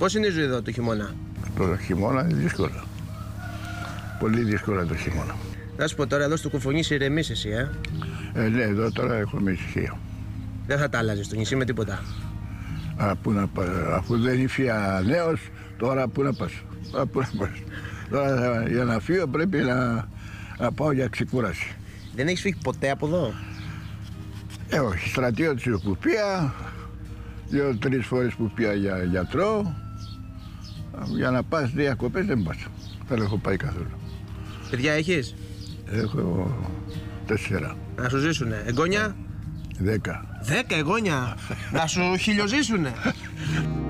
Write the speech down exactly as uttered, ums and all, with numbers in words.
Πώς είναι η ζωή εδώ το χειμώνα? Το χειμώνα είναι δύσκολο. Πολύ δύσκολο το χειμώνα. Να σου πω τώρα, εδώ στο Κουφονής ηρεμείς εσύ, ε. Ε, ναι, εδώ τώρα έχουμε ησυχία. Δεν θα τα άλλαζες στο νησί με τίποτα. Α, πού να πας, αφού δεν ήφια νέος, τώρα πού να πας. Α, πού να πας. Τώρα για να φύγω πρέπει να, να πάω για ξεκούραση. Δεν έχεις φύγει ποτέ από εδώ? Ε, όχι, στρατιώτης που πήγα, δύο-τρεις φορές που πήγα για γιατρό. Για να πας διακοπές δεν πας. Δεν έχω πάει καθόλου. Παιδιά έχεις? Έχω τέσσερα. Να σου ζήσουνε. Εγγόνια? Δέκα. Δέκα εγγόνια. Να σου χιλιοζήσουνε.